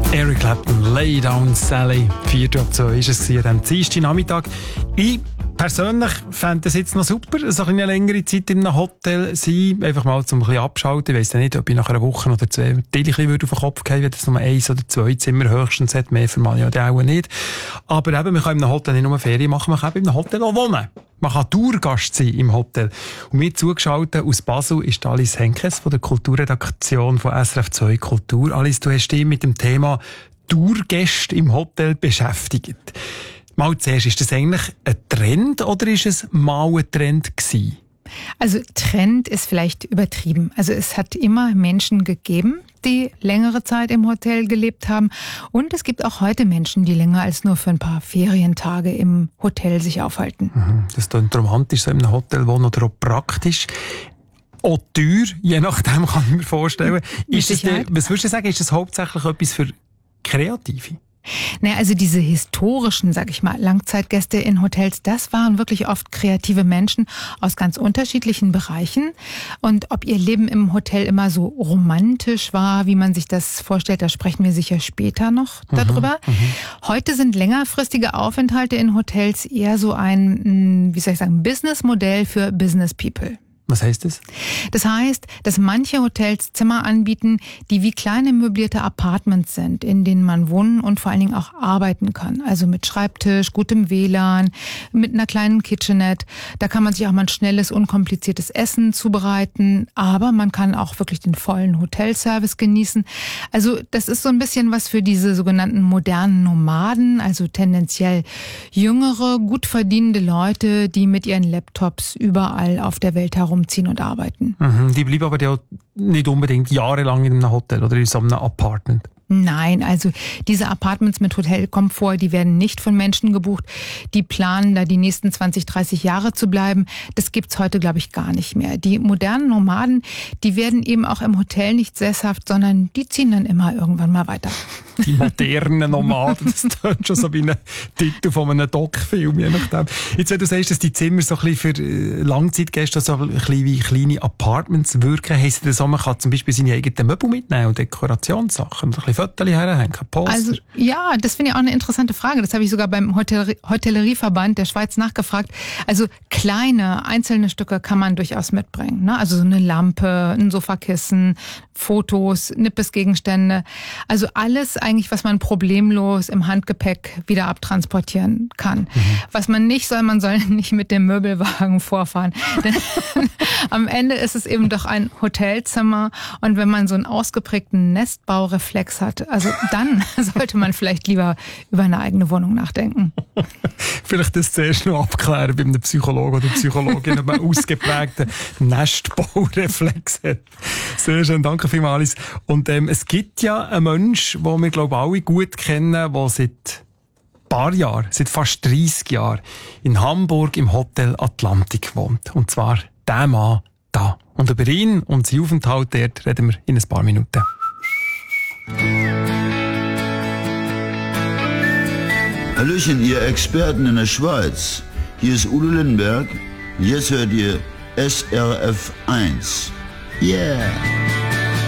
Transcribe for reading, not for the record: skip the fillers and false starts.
Eric Clapton, Lay Down Sally. 4:02 ist es an diesem Dienstagnachmittag. Ich persönlich fände es jetzt noch super, so eine längere Zeit in einem Hotel sein. Einfach mal zum ein bisschen abschalten. Ich weiss ja nicht, ob ich nach einer Woche oder zwei ein bisschen auf den Kopf gehen würde, wenn es nur 1 oder 2 Zimmer höchstens hat. Mehr für manche ja auch nicht. Aber eben, man kann in einem Hotel nicht nur Ferien machen, man kann eben in einem Hotel auch wohnen. Man kann Tourgast sein im Hotel. Und mir zugeschaltet aus Basel ist Alice Henkes von der Kulturredaktion von SRF 2 Kultur. Alice, du hast dich mit dem Thema Tourgäste im Hotel beschäftigt. Mal zuerst, ist das eigentlich ein Trend oder ist es mal ein Trend gewesen? Also Trend ist vielleicht übertrieben. Also es hat immer Menschen gegeben, die längere Zeit im Hotel gelebt haben. Und es gibt auch heute Menschen, die länger als nur für ein paar Ferientage im Hotel sich aufhalten. Das klingt romantisch, so in einem Hotel wohnen, oder auch praktisch. Auch teuer, je nachdem kann ich mir vorstellen. Was würdest du sagen, ist das hauptsächlich etwas für Kreative? Naja, also diese historischen, sag ich mal, Langzeitgäste in Hotels, das waren wirklich oft kreative Menschen aus ganz unterschiedlichen Bereichen. Und ob ihr Leben im Hotel immer so romantisch war, wie man sich das vorstellt, da sprechen wir sicher später noch darüber. Heute sind längerfristige Aufenthalte in Hotels eher so ein, wie soll ich sagen, Businessmodell für Business People. Was heißt das? Das heißt, dass manche Hotels Zimmer anbieten, die wie kleine möblierte Apartments sind, in denen man wohnen und vor allen Dingen auch arbeiten kann. Also mit Schreibtisch, gutem WLAN, mit einer kleinen Kitchenette. Da kann man sich auch mal ein schnelles, unkompliziertes Essen zubereiten. Aber man kann auch wirklich den vollen Hotelservice genießen. Also das ist so ein bisschen was für diese sogenannten modernen Nomaden, also tendenziell jüngere, gut verdienende Leute, die mit ihren Laptops überall auf der Welt herumziehen und arbeiten. Die bleiben aber ja nicht unbedingt jahrelang in einem Hotel oder in so einem Apartment. Nein, also diese Apartments mit Hotelkomfort, die werden nicht von Menschen gebucht, die planen, da die nächsten 20, 30 Jahre zu bleiben. Das gibt's heute, glaube ich, gar nicht mehr. Die modernen Nomaden, die werden eben auch im Hotel nicht sesshaft, sondern die ziehen dann immer irgendwann mal weiter. Die modernen Nomaden, das klingt schon so wie ein Titel von einem Doc-Film, je nachdem. Jetzt, wenn du sagst, dass die Zimmer so ein bisschen für Langzeitgäste so ein bisschen wie kleine Apartments wirken, heisst das auch, man kann zum Beispiel seine eigenen Möbel mitnehmen und Dekorationssachen und ein bisschen Fotos herhängen, Poster? Also, ja, das finde ich auch eine interessante Frage. Das habe ich sogar beim Hotellerieverband der Schweiz nachgefragt. Also kleine, einzelne Stücke kann man durchaus mitbringen, ne? Also so eine Lampe, ein Sofakissen, Fotos, Nippesgegenstände. Also alles eigentlich, was man problemlos im Handgepäck wieder abtransportieren kann. Was man soll nicht mit dem Möbelwagen vorfahren. Denn am Ende ist es eben doch ein Hotelzimmer. Und wenn man so einen ausgeprägten Nestbaureflex hat, also dann sollte man vielleicht lieber über eine eigene Wohnung nachdenken. Vielleicht das zuerst noch abklären bei einem Psychologen oder Psychologin, ob man einen ausgeprägten Nestbaureflex hat. Sehr schön, danke vielmals. Und es gibt ja einen Menschen, den wir, glaube ich, alle gut kennen, der seit paar Jahren, seit fast 30 Jahren in Hamburg im Hotel Atlantik wohnt. Und zwar der Mann da. Und über ihn und seinen Aufenthalt dort reden wir in ein paar Minuten. Hallöchen, ihr Experten in der Schweiz. Hier ist Udo Lindenberg. Jetzt hört ihr SRF 1. Yeah!